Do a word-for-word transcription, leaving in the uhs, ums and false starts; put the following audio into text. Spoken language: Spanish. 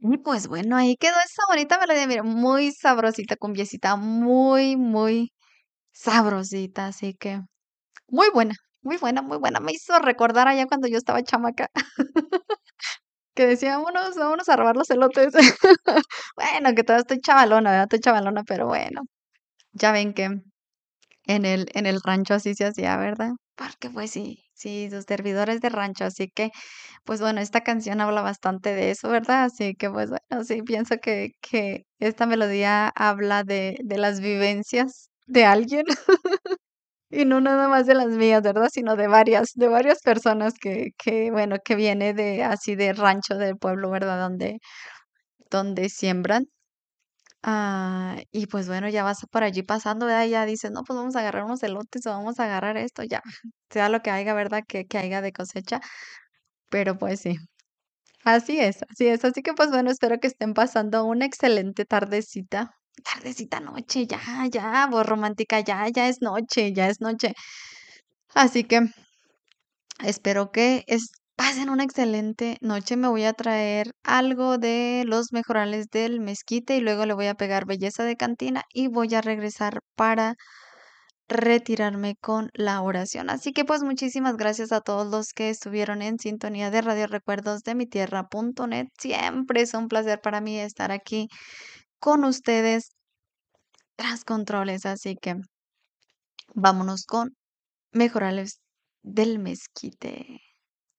Y pues bueno, ahí quedó esa bonita melodía, mira, muy sabrosita, cumbiecita, muy, muy sabrosita, así que muy buena, muy buena, muy buena. Me hizo recordar allá cuando yo estaba chamaca, que decía: "Vámonos, vámonos a robar los elotes". Bueno, que todavía estoy chavalona, ¿verdad? Estoy chavalona, pero bueno, ya ven que en el en el rancho así se hacía, ¿verdad? Porque, pues sí, sí, sus servidores de rancho, así que, pues bueno, esta canción habla bastante de eso, ¿verdad? Así que, pues bueno, sí, pienso que que esta melodía habla de de las vivencias de alguien, y no nada más de las mías, ¿verdad? Sino de varias de varias personas que que, bueno, que viene de así de rancho, del pueblo, ¿verdad? Donde donde siembran. Ah, y pues bueno, ya vas por allí pasando, ¿verdad? Y ya dices: "No, pues vamos a agarrar unos elotes o vamos a agarrar esto", ya, sea lo que haya, ¿verdad? Que que haya de cosecha, pero pues sí, así es, así es. Así que, pues bueno, espero que estén pasando una excelente tardecita, tardecita, noche, ya, ya, voz romántica, ya, ya es noche, ya es noche. Así que espero que es pasen una excelente noche. Me voy a traer algo de los mejorales del mezquite y luego le voy a pegar belleza de cantina y voy a regresar para retirarme con la oración. Así que pues muchísimas gracias a todos los que estuvieron en sintonía de Radio Recuerdos de mi tierra punto net. Siempre es un placer para mí estar aquí con ustedes tras controles, así que vámonos con mejorales del mezquite.